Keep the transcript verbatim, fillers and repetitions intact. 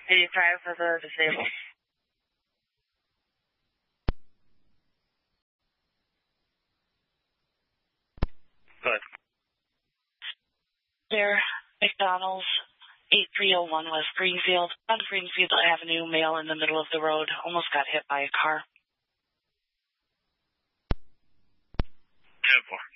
eighty-five for the disabled. Good. There, McDonald's, eight three oh one West Greenfield, on Greenfield Avenue, male in the middle of the road, almost got hit by a car. ten four.